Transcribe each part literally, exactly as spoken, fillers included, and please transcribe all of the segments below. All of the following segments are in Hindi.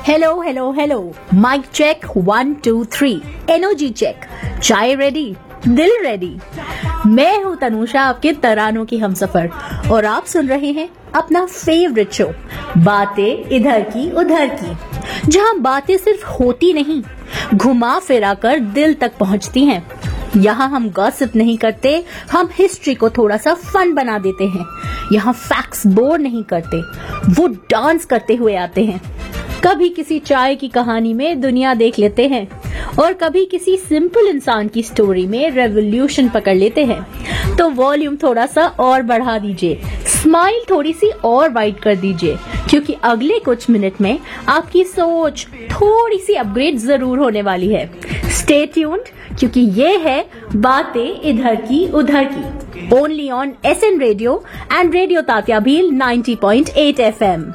Hello hello hello, mic check one two three, energy check, चाय रेडी, दिल रेडी। मैं हूँ तनुषा, आपके तरानों की हमसफर, और आप सुन रहे हैं अपना फेवरेट शो बातें इधर की उधर की, जहाँ बातें सिर्फ होती नहीं, घुमा फिरा कर दिल तक पहुँचती हैं। यहाँ हम गॉसिप नहीं करते, हम हिस्ट्री को थोड़ा सा फन बना देते हैं। यहाँ फैक्ट्स बोर नहीं करते, वो डांस करते हुए आते हैं। कभी किसी चाय की कहानी में दुनिया देख लेते हैं, और कभी किसी सिंपल इंसान की स्टोरी में रेवोल्यूशन पकड़ लेते हैं। तो वॉल्यूम थोड़ा सा और बढ़ा दीजिए, स्माइल थोड़ी सी और वाइड कर दीजिए, क्योंकि अगले कुछ मिनट में आपकी सोच थोड़ी सी अपग्रेड जरूर होने वाली है। स्टे ट्यून्ड, क्योंकि ये है बातें इधर की उधर की, only on S N radio and radio Tatya Bhil ninety point eight F M.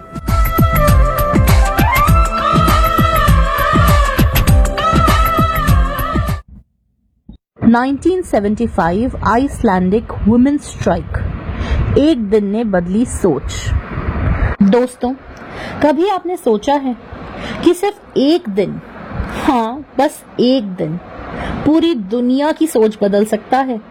Nineteen seventy five Icelandic women's strike, एक दिन ने बदली सोच। दोस्तों, कभी आपने सोचा है कि सिर्फ एक दिन, हाँ बस एक दिन, पूरी दुनिया की सोच बदल सकता है?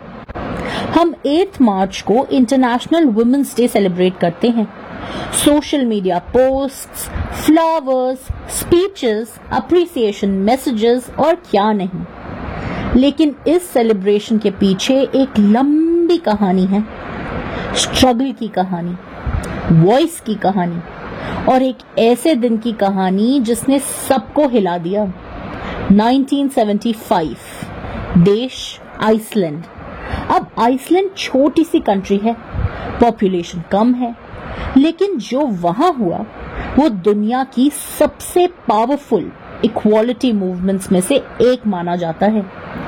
हम एट मार्च को इंटरनेशनल वुमेन्स डे सेलिब्रेट करते हैं। Social media posts, flowers, speeches, appreciation messages और क्या नहीं। लेकिन इस सेलिब्रेशन के पीछे एक लंबी कहानी है, स्ट्रगल की कहानी, वॉइस की कहानी, और एक ऐसे दिन की कहानी जिसने सबको हिला दिया। नाइंटीन सेवेंटी फाइव, देश आइसलैंड। अब आइसलैंड छोटी सी कंट्री है, पॉपुलेशन कम है, लेकिन जो वहां हुआ वो दुनिया की सबसे पावरफुल इक्वालिटी मूवमेंट्स में से एक माना जाता है।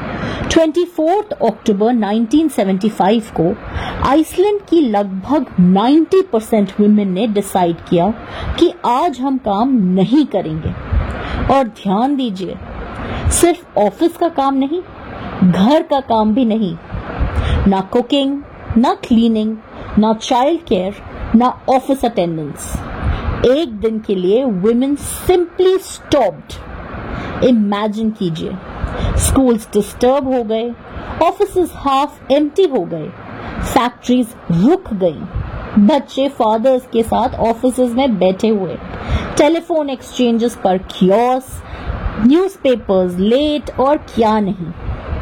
चौबीस अक्टूबर नाइंटीन सेवेंटी फाइव को आइसलैंड की लगभग नब्बे परसेंट वुमेन ने डिसाइड किया कि आज हम काम नहीं करेंगे। और ध्यान दीजिए, सिर्फ ऑफिस का काम नहीं, घर का काम भी नहीं, ना कुकिंग, ना क्लीनिंग, ना चाइल्ड केयर, ना ऑफिस अटेंडेंस। एक दिन के लिए वुमेन सिंपली स्टॉप्ड। इमेजिन कीजिए, स्कूल्स डिस्टर्ब हो गए, ऑफिसेस हाफ एम्प्टी हो गए, फैक्ट्रीज रुक गई, बच्चे फादर्स के साथ ऑफिसेस में बैठे हुए, टेलीफोन एक्सचेंजेस पर कियोस, न्यूज़पेपर्स लेट और क्या नहीं।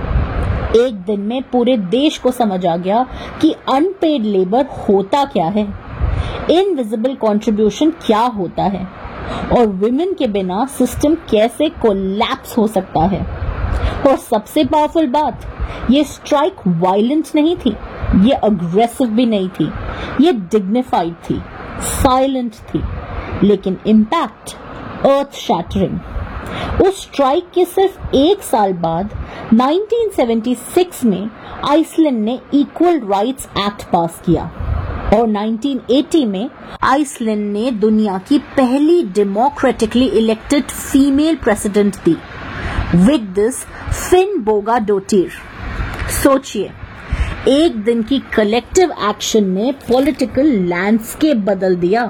एक दिन में पूरे देश को समझ आ गया कि अनपेड लेबर होता क्या है, इनविजिबल कंट्रीब्यूशन क्या होता है, और विमेन के बिना सिस्टम कैसे कोलैप्स हो सकता है। और सबसे पावरफुल बात, ये स्ट्राइक वायलेंट नहीं थी, ये अग्रेसिव भी नहीं थी, ये डिग्निफाइड थी, साइलेंट थी, लेकिन इम्पैक्ट अर्थ शैटरिंग। उस स्ट्राइक के सिर्फ एक साल बाद नाइंटीन सेवेंटी सिक्स में आइसलैंड ने इक्वल राइट्स एक्ट पास किया, और नाइंटीन एटी में आइसलैंड ने दुनिया की पहली डेमोक्रेटिकली इलेक्टेड फीमेल प्रेसिडेंट दी, विगदिस फिनबोगाडोटिर। सोचिए, एक दिन की कलेक्टिव एक्शन ने पॉलिटिकल लैंडस्केप बदल दिया।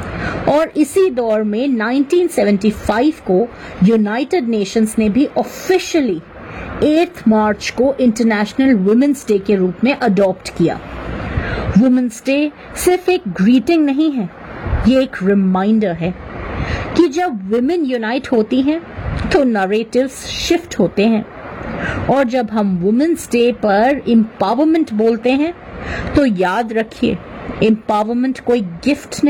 और इसी दौर में नाइंटीन सेवेंटी फाइव को यूनाइटेड नेशंस ने भी ऑफिशियली एट मार्च को इंटरनेशनल वुमेन्स डे के रूप में अडॉप्ट किया। वुमेन्स डे सिर्फ एक ग्रीटिंग नहीं है, ये एक रिमाइंडर है कि जब वुमेन यूनाइट होती हैं तो नैरेटिव्स शिफ्ट होते हैं, और जब हम वुमेन्स डे पर एम्पावरमेंट बोलते हैं तो याद रखिए, एम्पावरमेंट कोई गिफ्ट नहीं,